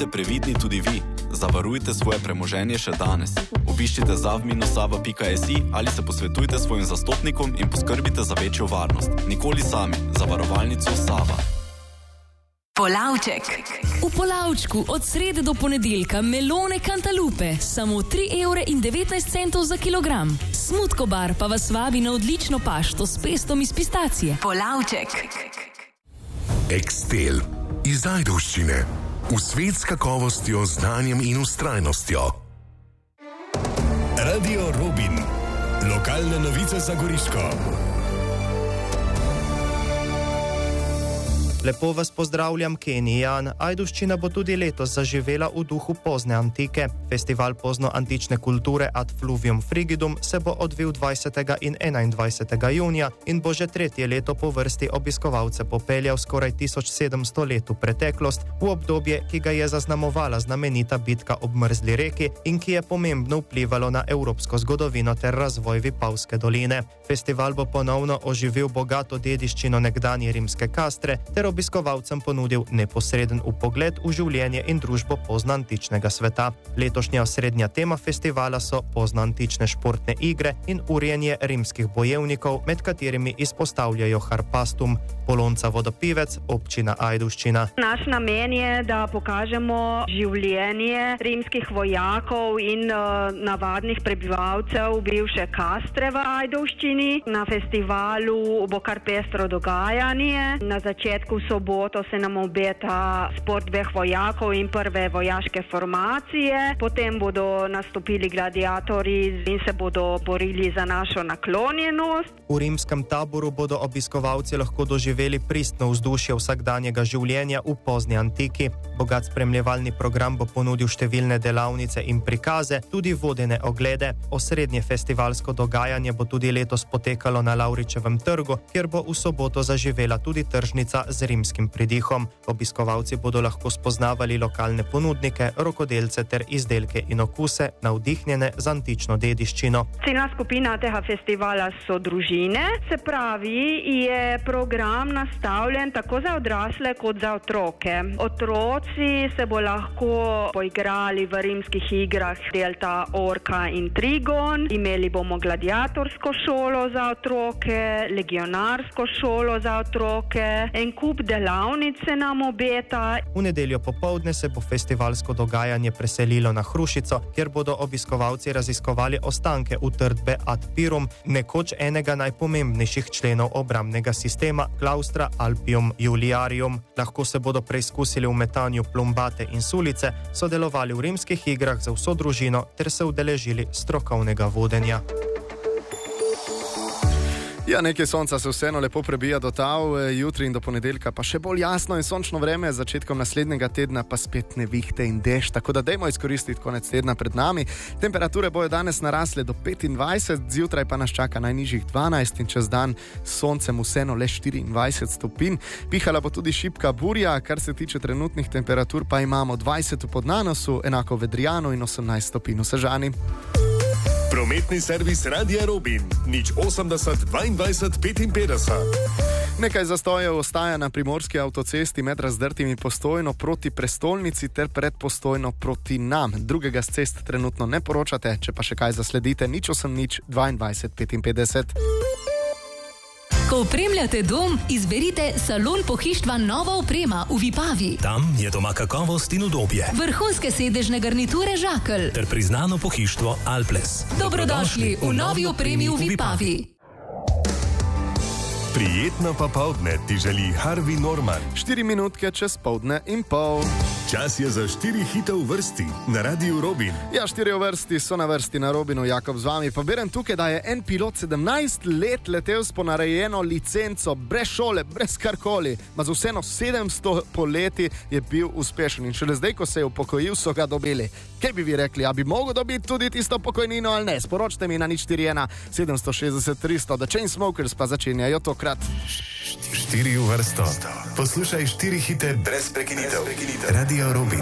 Bodite previdni tudi vi. Zavarujte svoje premoženje še danes. Obiščite zav-sava.si ali se posvetujte s svojim zastopnikom in poskrbite za večjo varnost. Nikoli sami. Zavarovalnico Sava. Polavček. V Polavčku od srede do ponedeljka melone Cantalupe, samo 3,19 € za kilogram. Smutkobar pa vas vabi na odlično pašto s pestom iz pistacije. Polavček. Ekstel iz Ajdovščine. V svet s kakovostjo, znanjem in vztrajnostjo. Radio Robin. Lokalne novice za Goriško. Lepo vas pozdravljam, Kenija. Ajdovščina bo tudi letos zaživela v duhu pozne antike. Festival poznoantične kulture Ad Fluvium Frigidum se bo odvil 20. in 21. junija in bo že tretje leto po vrsti obiskovalce popeljal skoraj 1700 let v preteklost, v obdobje, ki ga je zaznamovala znamenita bitka ob Mrzli reki in ki je pomembno vplivalo na evropsko zgodovino ter razvoj Vipavske doline. Festival bo ponovno oživil bogato dediščino nekdanje rimske Kastre ter obiskovalcem ponudil neposreden vpogled v življenje in družbo poznoantičnega sveta. Letošnja osrednja tema festivala so poznoantične športne igre in urjenje rimskih bojevnikov, med katerimi izpostavljajo Harpastum, Polonca vodopivec, občina Ajdovščina. Naš namen je, da pokažemo življenje rimskih vojakov in navadnih prebivalcev bivše Kastre v Ajdovščini. Na festivalu bo kar pestro dogajanje. Na začetku soboto se nam obeta sport dveh vojakov in prve vojaške formacije. Potem bodo nastopili gladiatorji in se bodo borili za našo naklonjenost. V rimskem taboru bodo obiskovalci lahko doživeli pristno vzdušje vsakdanjega življenja v pozni antiki. Bogat spremljevalni program bo ponudil številne delavnice in prikaze, tudi vodene oglede. Osrednje festivalsko dogajanje bo tudi letos potekalo na Lavričevem trgu, kjer bo v soboto zaživela tudi tržnica z rimskim pridihom. Obiskovalci bodo lahko spoznavali lokalne ponudnike, rokodelce ter izdelke in okuse, navdihnjene z antično dediščino. Ciljna skupina tega festivala so družine, se pravi, je program nastavljen tako za odrasle kot za otroke. Otroci se bo lahko poigrali v rimskih igrah Delta, Orka in Trigon. Imeli bomo gladiatorsko šolo za otroke, legionarsko šolo za otroke, en kup delavnic se nam obeta. V nedeljo popoldne se bo festivalsko dogajanje preselilo na Hrušico, kjer bodo obiskovalci raziskovali ostanke utrdbe Ad Pirum, nekoč enega najpomembnejših členov obrambnega sistema Claustra Alpium Iuliarium. Lahko se bodo preizkusili v metanju plombate in sulice, sodelovali v rimskih igrah za vso družino ter se udeležili strokovnega vodenja. Ja, nekaj sonca se vseeno lepo prebija do tav, jutri in do ponedeljka pa še bolj jasno in sončno vreme, začetkom naslednjega tedna pa spet nevihte in dež, tako da dajmo izkoristiti konec tedna pred nami. Temperature bojo danes narasle do 25, zjutraj pa nas čaka najnižjih 12 in čez dan s soncem vseeno le 24 stopinj. Pihala bo tudi šibka burja, kar se tiče trenutnih temperatur pa imamo 20 v Podnanosu, enako v Vedrijanu in 18 stopinj v Sežani. Prometni servis Radia Robin, 080 22 55. Nekaj zastojev ostaja na primorski avtocesti med Razdrtimi Postojno proti prestolnici ter pred Postojno proti nam. Drugega s cest trenutno ne poročate, če pa še kaj zasledite, 080 22 55. Ko opremljate dom, izberite Salon pohištva Nova oprema v Vipavi. Tam je doma kakovost in udobje. Vrhunske sedežne garniture Žakelj Ter priznano pohištvo Alples. Dobrodošli v novi opremi v Vipavi. Prijetno popoldne ti želi Harvey Norman. 4 minutke čez poldne in pol. Čas je za 4 hite v vrsti na Radiu Robin. Ja, 4 v vrsti so na vrsti na Robinu, Jakob z vami. Pa berem tukaj, da je en pilot 17 let letel s ponarejeno licenco, brez šole, brez karkoli. Ma z vseeno 700 poleti je bil uspešen in šele zdaj, ko se je upokojil, so ga dobili. Kaj bi vi rekli, a bi mogel dobiti tudi tisto pokojnino ali ne? Sporočite mi na 041 760 300, The Chainsmokers pa začenjajo tokrat. 4 v vrsto. Poslušaj 4 hite brez prekinitev. Radio Robin.